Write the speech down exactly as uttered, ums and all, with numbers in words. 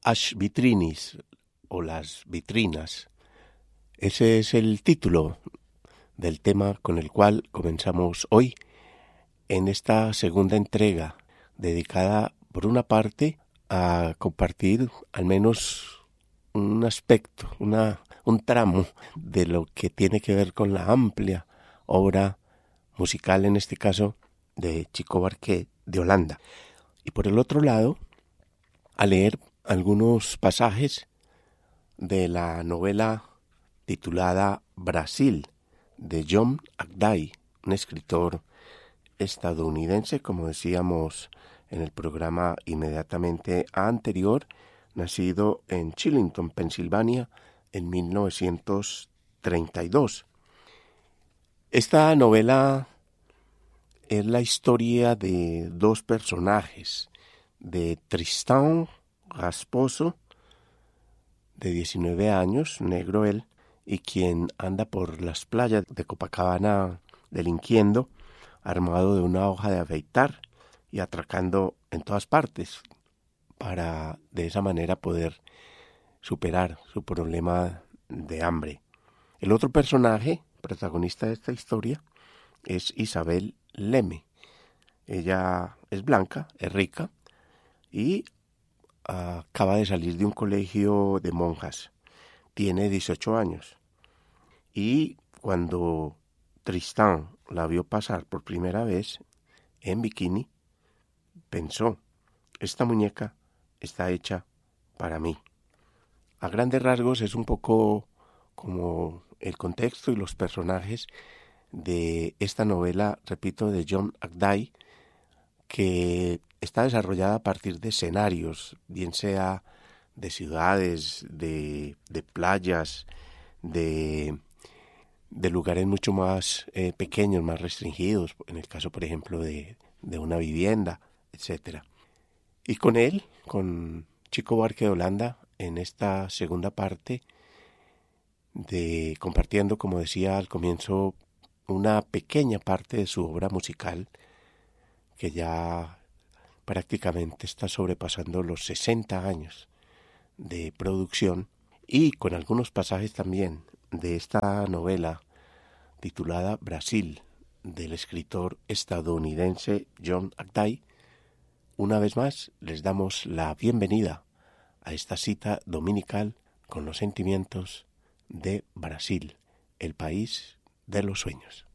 As Vitrinis o Las Vitrinas. Ese es el título del tema con el cual comenzamos hoy en esta segunda entrega dedicada por una parte a compartir al menos un aspecto, una, un tramo de lo que tiene que ver con la amplia obra musical, en este caso de Chico Buarque de Holanda. Y por el otro lado, a leer algunos pasajes de la novela titulada Brasil, de John Agday, un escritor estadounidense, como decíamos en el programa inmediatamente anterior, nacido en Chillington, Pensilvania, en mil novecientos treinta y dos. Esta novela es la historia de dos personajes, de Tristán Rasposo, de diecinueve años, negro él, y quien anda por las playas de Copacabana delinquiendo, armado de una hoja de afeitar y atracando en todas partes, para de esa manera poder superar su problema de hambre. El otro personaje, protagonista de esta historia, es Isabel Leme. Ella es blanca, es rica y uh, acaba de salir de un colegio de monjas. Tiene dieciocho años. Y cuando Tristán la vio pasar por primera vez en bikini, pensó, esta muñeca está hecha para mí. A grandes rasgos es un poco como el contexto y los personajes de esta novela, repito, de John Agday, que está desarrollada a partir de escenarios, bien sea de ciudades, de, de playas, de, de lugares mucho más eh, pequeños, más restringidos, en el caso, por ejemplo, de, de una vivienda, etcétera. Y con él, con Chico Buarque de Holanda, en esta segunda parte, de compartiendo, como decía al comienzo, una pequeña parte de su obra musical, que ya prácticamente está sobrepasando los sesenta años de producción, y con algunos pasajes también de esta novela titulada Brasil, del escritor estadounidense John Agday. Una vez más les damos la bienvenida a esta cita dominical con los sentimientos de Brasil, el país de los sueños.